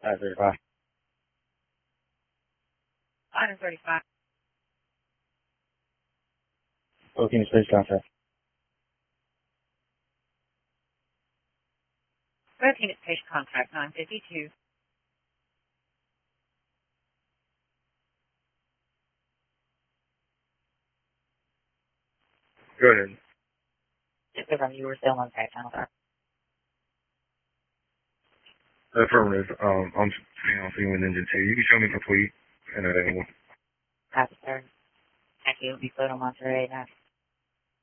535. Item 35. Booking space contact. Booking at Space Contract 952. Go ahead. Just confirm you were still on site, channel, sir. Affirmative. I'm seeing on scene with Engine 2. You can show me complete and available. Copy, sir. Thank you. Be float on Monterey,